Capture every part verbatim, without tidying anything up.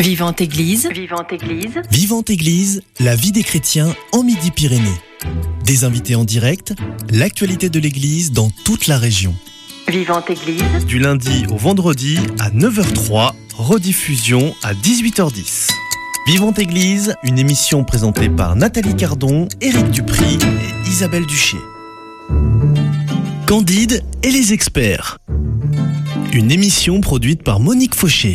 Vivante Église. Vivante Église. Vivante Église, la vie des chrétiens en Midi-Pyrénées. Des invités en direct, l'actualité de l'Église dans toute la région. Vivante Église. Du lundi au vendredi à neuf heures trois, rediffusion à dix-huit heures dix. Vivante Église, une émission présentée par Nathalie Cardon, Éric Dupry et Isabelle Duché. Candide et les experts. Une émission produite par Monique Fauché.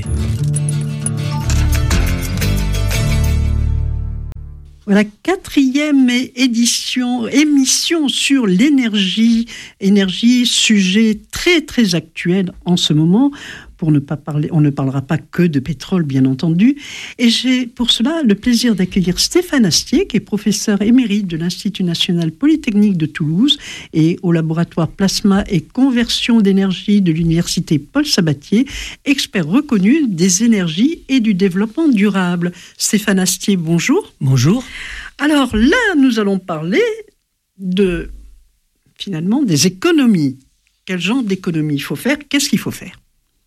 Voilà, quatrième édition, émission sur l'énergie, énergie, sujet très très actuel en ce moment. Pour ne pas parler, on ne parlera pas que de pétrole, bien entendu. Et j'ai pour cela le plaisir d'accueillir Stéphane Astier, qui est professeur émérite de l'Institut national polytechnique de Toulouse et au laboratoire plasma et conversion d'énergie de l'université Paul Sabatier, expert reconnu des énergies et du développement durable. Stéphane Astier, bonjour. Bonjour. Alors là, nous allons parler de, finalement, des économies. Quel genre d'économie il faut faire ? Qu'est-ce qu'il faut faire ?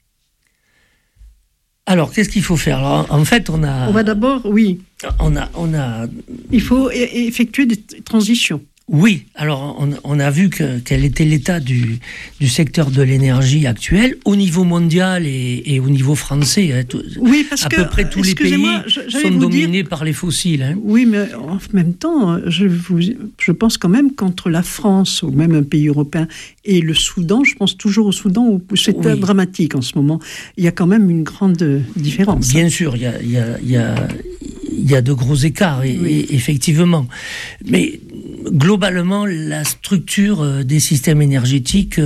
Alors, qu'est-ce qu'il faut faire ? Alors, en fait, on a... On va d'abord, oui. On a, on a... Il faut effectuer des transitions. Oui, alors on, on a vu que, quel était l'état du, du secteur de l'énergie actuel au niveau mondial et, et au niveau français. Hein, tout, oui, parce à que, peu près tous les pays sont dominés dire, par les fossiles. Hein. Oui, mais en même temps, je, vous, je pense quand même qu'entre la France ou même un pays européen et le Soudan, je pense toujours au Soudan où c'est oui. dramatique en ce moment, il y a quand même une grande différence. Bien hein. sûr, il y a, il y a, il y a, il y a de gros écarts, et, oui. et, effectivement. Mais globalement, la structure des systèmes énergétiques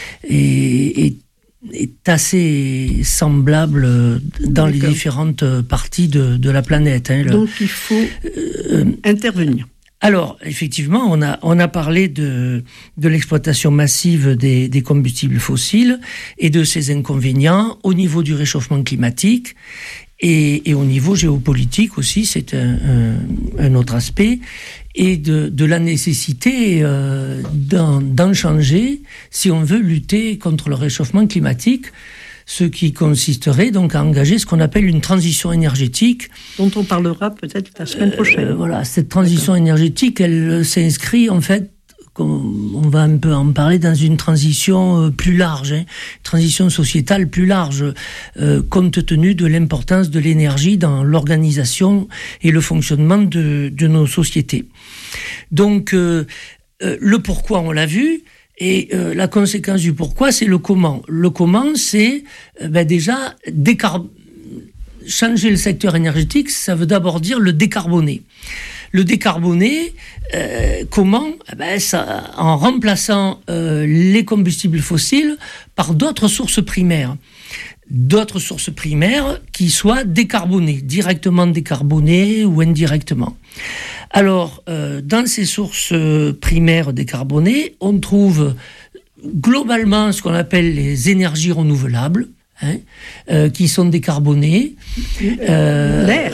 est, est, est assez semblable dans D'accord. les différentes parties de, de la planète. Hein. Donc il faut euh, intervenir. Alors, effectivement, on a, on a parlé de, de l'exploitation massive des, des combustibles fossiles et de ses inconvénients au niveau du réchauffement climatique. Et, et au niveau géopolitique aussi, c'est un, un, un autre aspect, et de, de la nécessité euh, d'en, d'en changer si on veut lutter contre le réchauffement climatique, ce qui consisterait donc à engager ce qu'on appelle une transition énergétique. Dont on parlera peut-être la semaine prochaine. Euh, voilà, cette transition D'accord. énergétique, elle s'inscrit en fait, on va un peu en parler, dans une transition plus large, hein, transition sociétale plus large, euh, compte tenu de l'importance de l'énergie dans l'organisation et le fonctionnement de, de nos sociétés. Donc, euh, euh, le pourquoi, on l'a vu, et euh, la conséquence du pourquoi, c'est le comment. Le comment, c'est euh, ben déjà décar... changer le secteur énergétique, ça veut d'abord dire le décarboner. Le décarboner, euh, comment ? Eh ben, ça, en remplaçant euh, les combustibles fossiles par d'autres sources primaires. D'autres sources primaires qui soient décarbonées, directement décarbonées ou indirectement. Alors, euh, dans ces sources primaires décarbonées, on trouve globalement ce qu'on appelle les énergies renouvelables, hein, euh, qui sont décarbonées. Euh, L'air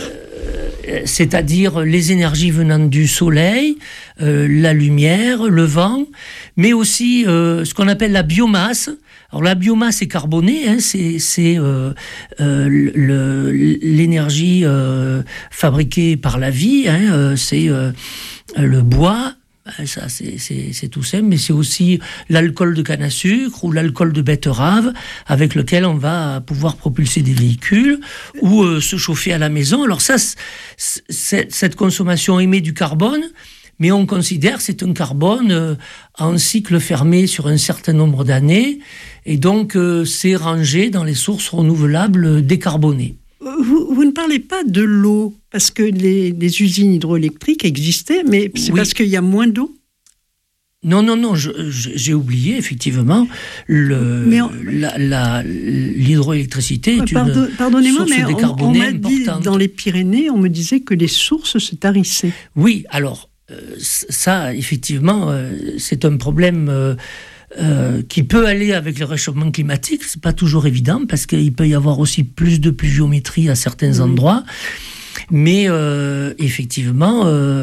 c'est-à-dire les énergies venant du soleil, euh, la lumière, le vent, mais aussi euh, ce qu'on appelle la biomasse. Alors la biomasse est carbonée, hein, c'est, c'est euh, euh, le, l'énergie euh, fabriquée par la vie, hein, euh, c'est euh, le bois. Ça, c'est, c'est, c'est tout simple, mais c'est aussi l'alcool de canne à sucre ou l'alcool de betterave avec lequel on va pouvoir propulser des véhicules ou euh, se chauffer à la maison. Alors ça, c'est, cette consommation émet du carbone, mais on considère que c'est un carbone euh, en cycle fermé sur un certain nombre d'années, et donc euh, c'est rangé dans les sources renouvelables décarbonées. Vous, vous ne parlez pas de l'eau, parce que les, les usines hydroélectriques existaient, mais c'est oui. parce qu'il y a moins d'eau ? Non, non, non, je, je, j'ai oublié, effectivement, le, on, la, la, l'hydroélectricité est pardon, une pardonnez-moi, source mais décarbonée on, on m'a dit, importante. Dans les Pyrénées, on me disait que les sources se tarissaient. Oui, alors, euh, ça, effectivement, euh, c'est un problème... Euh, Euh, qui peut aller avec le réchauffement climatique, c'est pas toujours évident parce qu'il peut y avoir aussi plus de pluviométrie à certains mmh. endroits, mais euh, effectivement euh,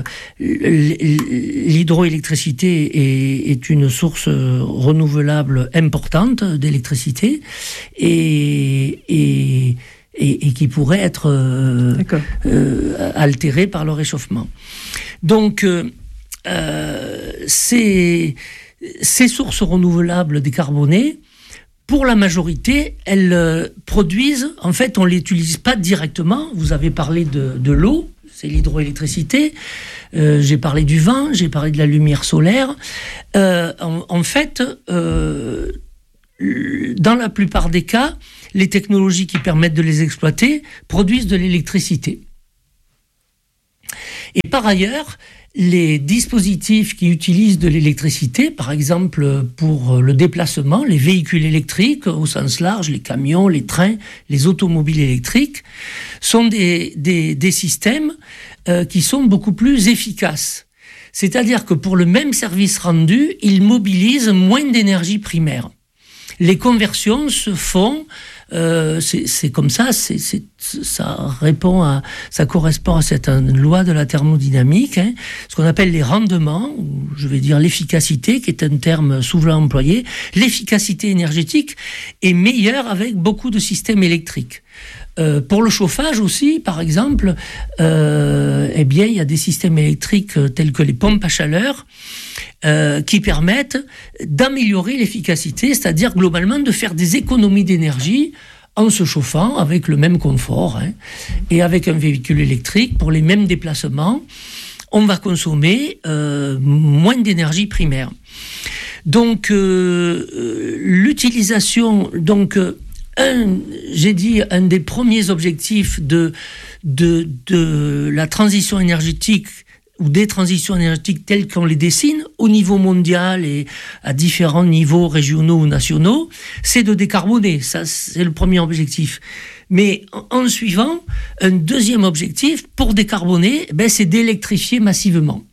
l'hydroélectricité est, est une source renouvelable importante d'électricité et, et et, et qui pourraient être euh, euh, altérées par le réchauffement. Donc, euh, euh, ces, ces sources renouvelables décarbonées, pour la majorité, elles euh, produisent, en fait, on ne les utilise pas directement. Vous avez parlé de, de l'eau, c'est l'hydroélectricité. Euh, j'ai parlé du vent, j'ai parlé de la lumière solaire. Euh, en, en fait, euh, dans la plupart des cas, les technologies qui permettent de les exploiter produisent de l'électricité. Et par ailleurs, les dispositifs qui utilisent de l'électricité, par exemple pour le déplacement, les véhicules électriques au sens large, les camions, les trains, les automobiles électriques, sont des, des, des systèmes euh, qui sont beaucoup plus efficaces. C'est-à-dire que pour le même service rendu, ils mobilisent moins d'énergie primaire. Les conversions se font, euh, c'est, c'est comme ça, c'est, c'est, ça répond à, ça correspond à cette loi de la thermodynamique, hein, ce qu'on appelle les rendements, ou je vais dire l'efficacité, qui est un terme souvent employé. L'efficacité énergétique est meilleure avec beaucoup de systèmes électriques. Euh, pour le chauffage aussi, par exemple, euh, eh bien, il y a des systèmes électriques tels que les pompes à chaleur euh, qui permettent d'améliorer l'efficacité, c'est-à-dire globalement de faire des économies d'énergie en se chauffant avec le même confort. Hein, et avec un véhicule électrique, pour les mêmes déplacements, on va consommer euh, moins d'énergie primaire. Donc, euh, l'utilisation... donc Un, j'ai dit, un des premiers objectifs de, de, de la transition énergétique ou des transitions énergétiques telles qu'on les dessine au niveau mondial et à différents niveaux régionaux ou nationaux, c'est de décarboner. Ça, c'est le premier objectif. Mais en, en suivant, un deuxième objectif pour décarboner, ben, c'est d'électrifier massivement.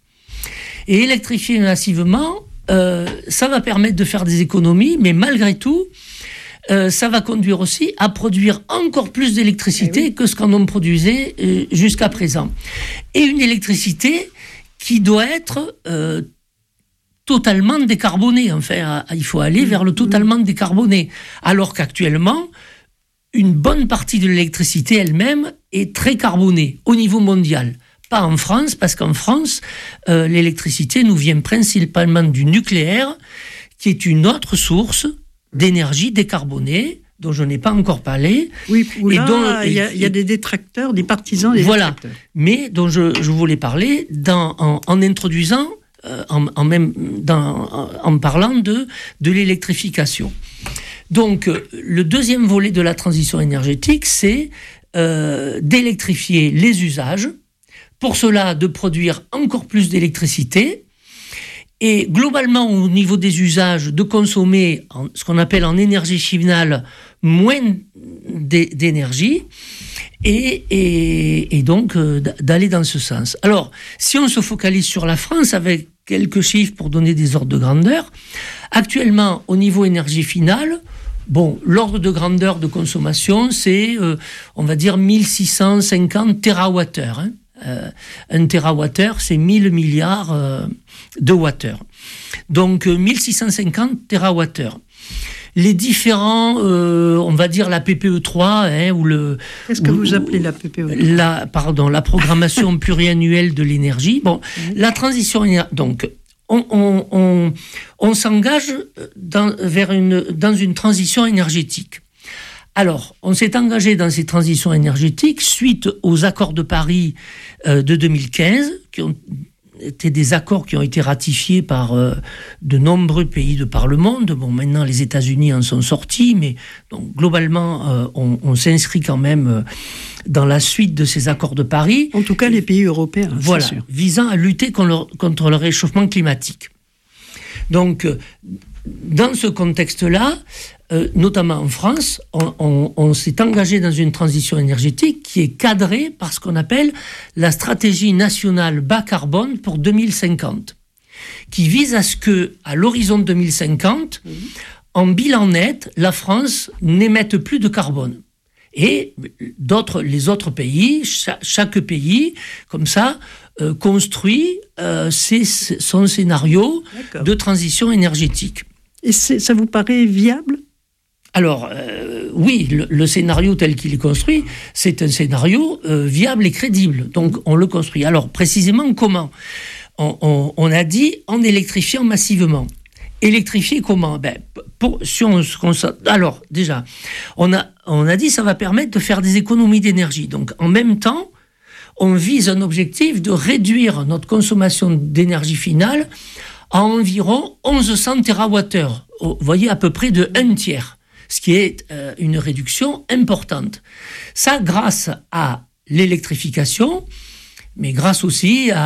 Et électrifier massivement, euh, ça va permettre de faire des économies, mais malgré tout, Euh, ça va conduire aussi à produire encore plus d'électricité eh oui. que ce qu'on en produisait euh, jusqu'à présent. Et une électricité qui doit être euh, totalement décarbonée. Enfin, il faut aller vers le totalement décarboné. Alors qu'actuellement, une bonne partie de l'électricité elle-même est très carbonée au niveau mondial. Pas en France, parce qu'en France, euh, l'électricité nous vient principalement du nucléaire, qui est une autre source d'énergie décarbonée, dont je n'ai pas encore parlé. Oui, il y, y a des détracteurs, des partisans des voilà, détracteurs. Mais dont je, je voulais parler dans, en, en introduisant, euh, en, en, même, dans, en, en parlant de, de l'électrification. Donc, euh, le deuxième volet de la transition énergétique, c'est euh, d'électrifier les usages, pour cela de produire encore plus d'électricité, et globalement, au niveau des usages, de consommer en, ce qu'on appelle en énergie finale moins d'énergie et, et, et donc euh, d'aller dans ce sens. Alors, si on se focalise sur la France avec quelques chiffres pour donner des ordres de grandeur, actuellement, au niveau énergie finale, bon, l'ordre de grandeur de consommation, c'est, euh, on va dire, mille six cent cinquante térawattheures, hein. Euh, un térawattheure, c'est mille milliards euh, de wattheures. Donc, euh, mille six cent cinquante térawattheures. Les différents, euh, on va dire la P P E trois, hein, ou le... Qu'est-ce que ou, vous appelez la P P E trois ? la, Pardon, la programmation pluriannuelle de l'énergie. Bon, mmh. La transition énergétique... Donc, on, on, on, on s'engage dans, vers une, dans une transition énergétique. Alors, on s'est engagé dans ces transitions énergétiques suite aux accords de Paris euh, de deux mille quinze, qui ont été des accords qui ont été ratifiés par euh, de nombreux pays de par le monde. Bon, maintenant, les États-Unis en sont sortis, mais donc, globalement, euh, on, on s'inscrit quand même euh, dans la suite de ces accords de Paris. En tout cas, les pays européens, voilà, c'est sûr. Visant à lutter contre le, contre le réchauffement climatique. Donc, euh, dans ce contexte-là, Euh, notamment en France, on, on, on s'est engagé dans une transition énergétique qui est cadrée par ce qu'on appelle la stratégie nationale bas carbone pour deux mille cinquante, qui vise à ce que, à l'horizon deux mille cinquante, mmh. en bilan net, la France n'émette plus de carbone. Et d'autres, les autres pays, chaque, chaque pays, comme ça, euh, construit euh, ses, son scénario D'accord. de transition énergétique. Et c'est, ça vous paraît viable ? Alors, euh, oui, le, le scénario tel qu'il est construit, c'est un scénario euh, viable et crédible. Donc, on le construit. Alors, précisément, comment ? on, on, on a dit en électrifiant massivement. Électrifier comment ? Ben, pour, si on se concentre, alors, déjà, on a, on a dit ça va permettre de faire des économies d'énergie. Donc, en même temps, on vise un objectif de réduire notre consommation d'énergie finale à environ mille cent térawattheures. Vous voyez, à peu près de un tiers, ce qui est euh, une réduction importante. Ça, grâce à l'électrification, mais grâce aussi à